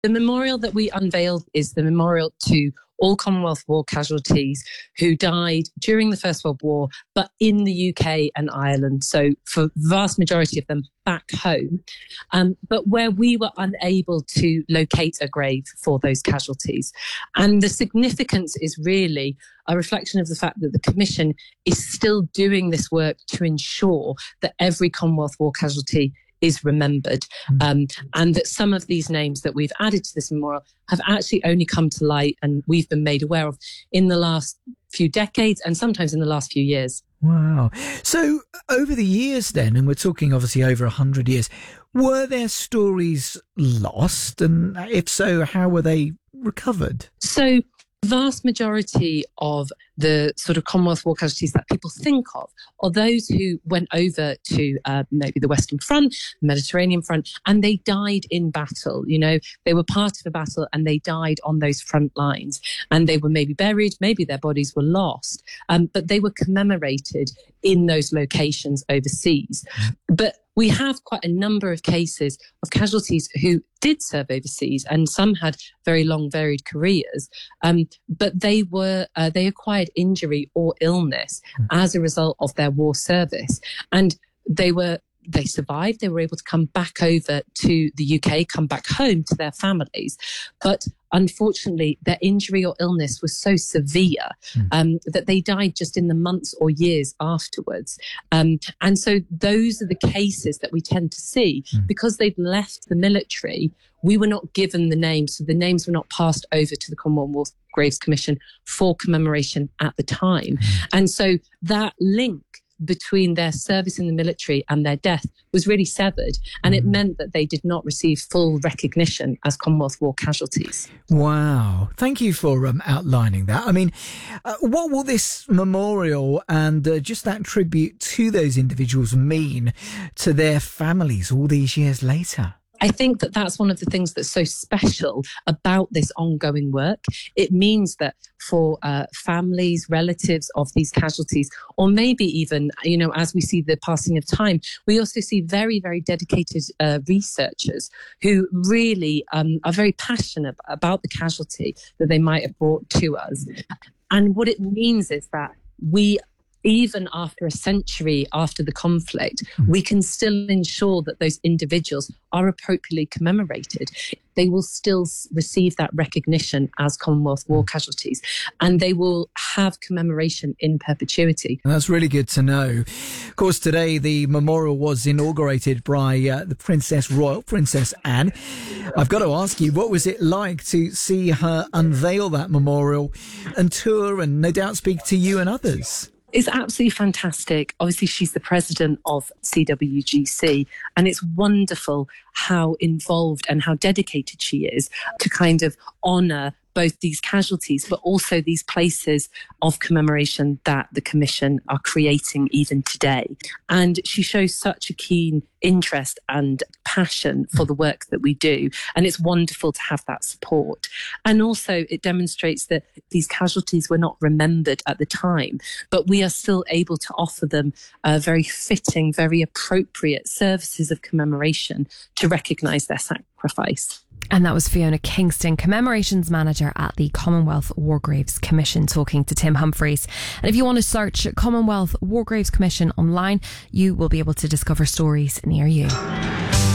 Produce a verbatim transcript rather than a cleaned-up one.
The memorial that we unveiled is the memorial to all Commonwealth War casualties who died during the First World War, but in the U K and Ireland. So for the vast majority of them back home, um, but where we were unable to locate a grave for those casualties. And the significance is really a reflection of the fact that the Commission is still doing this work to ensure that every Commonwealth War casualty is remembered, um, and that some of these names that we've added to this memorial have actually only come to light and we've been made aware of in the last few decades and sometimes in the last few years. Wow. So over the years then, and we're talking obviously over one hundred years, were there stories lost? And if so, how were they recovered? So the vast majority of the sort of Commonwealth War casualties that people think of are those who went over to uh, maybe the Western Front, the Mediterranean Front, and they died in battle. You know, they were part of a battle and they died on those front lines, and they were maybe buried, maybe their bodies were lost, um, but they were commemorated in those locations overseas. But we have quite a number of cases of casualties who did serve overseas, and some had very long, varied careers, um, but they were uh, they acquired injury or illness as a result of their war service, and they were they survived. They were able to come back over to the U K, come back home to their families, but unfortunately, their injury or illness was so severe um, that they died just in the months or years afterwards. Um, and so those are the cases that we tend to see. Because they'd left the military, we were not given the names, so the names were not passed over to the Commonwealth War Graves Commission for commemoration at the time. And so that link between their service in the military and their death was really severed, and it meant that they did not receive full recognition as Commonwealth War casualties. Wow. Thank you for um, outlining that. I mean, uh, what will this memorial and uh, just that tribute to those individuals mean to their families all these years later? I think that that's one of the things that's so special about this ongoing work. It means that for uh, families, relatives of these casualties, or maybe even, you know, as we see the passing of time, we also see very, very dedicated uh, researchers who really um, are very passionate about the casualty that they might have brought to us. And what it means is that we, even after a century after the conflict, we can still ensure that those individuals are appropriately commemorated. They will still receive that recognition as Commonwealth War casualties, and they will have commemoration in perpetuity. That's really good to know. Of course, today the memorial was inaugurated by uh, the Princess Royal, Princess Anne. I've got to ask you, what was it like to see her unveil that memorial and tour and no doubt speak to you and others? It's absolutely fantastic. Obviously, she's the president of C W G C, and it's wonderful how involved and how dedicated she is to kind of honour both these casualties, but also these places of commemoration that the Commission are creating even today. And she shows such a keen interest and passion for the work that we do. And it's wonderful to have that support. And also it demonstrates that these casualties were not remembered at the time, but we are still able to offer them uh, very fitting, very appropriate services of commemoration to recognise their sacrifice. And that was Fiona Kingston, Commemorations Manager at the Commonwealth War Graves Commission, talking to Tim Humphreys. And if you want to search Commonwealth War Graves Commission online, you will be able to discover stories near you.